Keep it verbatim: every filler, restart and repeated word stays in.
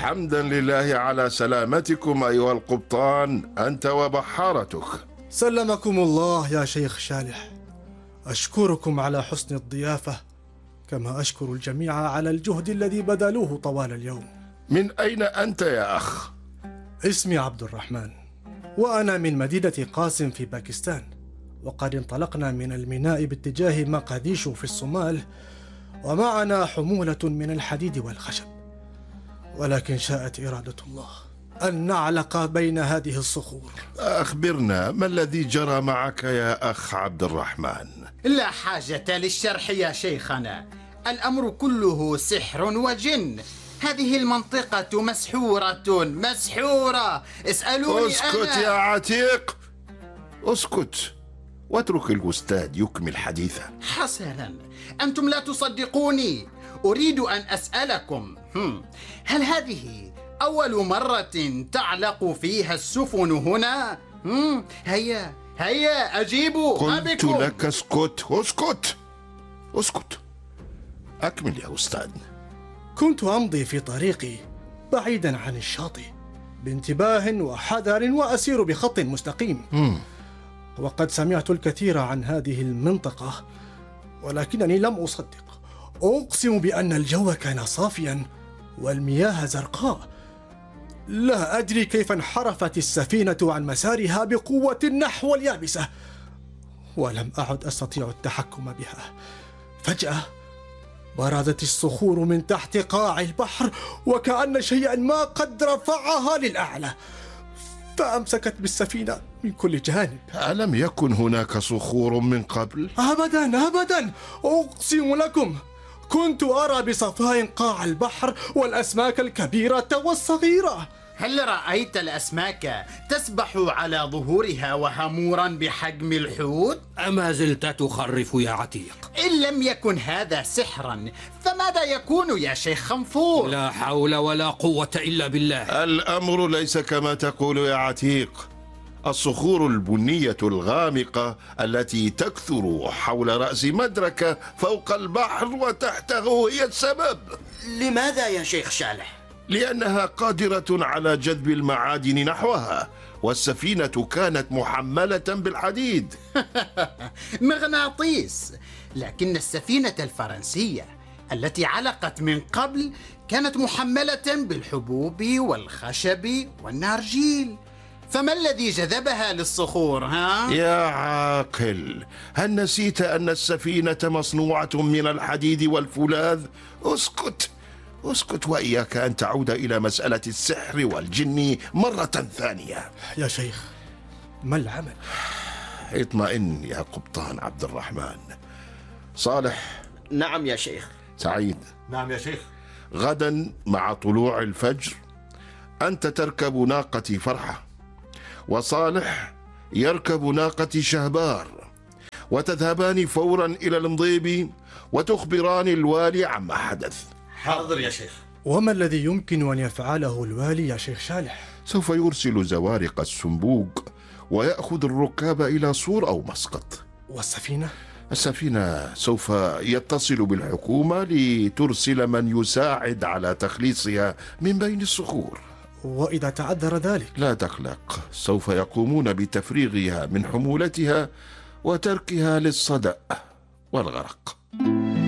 حمدا لله على سلامتكم أيها القبطان، أنت وبحارتك. سلمكم الله يا شيخ شالح. أشكركم على حسن الضيافة، كما أشكر الجميع على الجهد الذي بذلوه طوال اليوم. من أين أنت يا أخ؟ اسمي عبد الرحمن، وأنا من مدينة قاسم في باكستان، وقد انطلقنا من الميناء باتجاه مقديشو في الصومال، ومعنا حمولة من الحديد والخشب، ولكن شاءت إرادة الله أن نعلق بين هذه الصخور. أخبرنا، ما الذي جرى معك يا أخ عبد الرحمن؟ لا حاجة للشرح يا شيخنا، الأمر كله سحر وجن. هذه المنطقة مسحورة مسحورة، اسألوني. اسكت أنا. يا عتيق، اسكت واترك الأستاذ يكمل حديثه. حسنا، أنتم لا تصدقوني. أريد أن أسألكم، هل هذه أول مرة تعلق فيها السفن هنا؟ هيا هيا أجيبوا. قلت لك اسكت اسكت اسكت. أكمل يا أستاذ. كنت أمضي في طريقي بعيدا عن الشاطئ بانتباه وحذر، وأسير بخط مستقيم. مم. وقد سمعت الكثير عن هذه المنطقة، ولكنني لم أصدق. أقسم بأن الجو كان صافيا والمياه زرقاء. لا أدري كيف انحرفت السفينة عن مسارها بقوة نحو اليابسة، ولم أعد أستطيع التحكم بها. فجأة برزت الصخور من تحت قاع البحر، وكأن شيئا ما قد رفعها للأعلى، فأمسكت بالسفينة من كل جانب. ألم يكن هناك صخور من قبل؟ أبدا أبدا، أقسم لكم كنت أرى بصفاء قاع البحر والأسماك الكبيرة والصغيرة. هل رأيت الأسماك تسبح على ظهورها وهمورا بحجم الحوت؟ أما زلت تخرف يا عتيق؟ إن لم يكن هذا سحرا فماذا يكون يا شيخ خنفور؟ لا حول ولا قوة إلا بالله. الأمر ليس كما تقول يا عتيق. الصخور البنية الغامقة التي تكثر حول رأس مدركة فوق البحر وتحته هي السبب. لماذا يا شيخ شالح؟ لأنها قادرة على جذب المعادن نحوها، والسفينة كانت محملة بالحديد. مغناطيس. لكن السفينة الفرنسية التي علقت من قبل كانت محملة بالحبوب والخشب والنارجيل. فما الذي جذبها للصخور ها؟ يا عاقل، هل نسيت أن السفينة مصنوعة من الحديد والفولاذ؟ اسكت اسكت، وإياك أن تعود إلى مسألة السحر والجن مرة ثانية. يا شيخ، ما العمل؟ اطمئن يا قبطان عبد الرحمن. صالح. نعم يا شيخ. سعيد. نعم يا شيخ. غدا مع طلوع الفجر أنت تركب ناقة فرحة، وصالح يركب ناقة شهبار، وتذهبان فورا إلى المضيب وتخبران الوالي عما حدث. حاضر يا شيخ. وما الذي يمكن أن يفعله الوالي يا شيخ شالح؟ سوف يرسل زوارق السنبوق ويأخذ الركاب إلى صور أو مسقط. والسفينة؟ السفينة سوف يتصل بالحكومة لترسل من يساعد على تخليصها من بين الصخور. وإذا تعذر ذلك؟ لا تقلق، سوف يقومون بتفريغها من حمولتها وتركها للصدأ والغرق.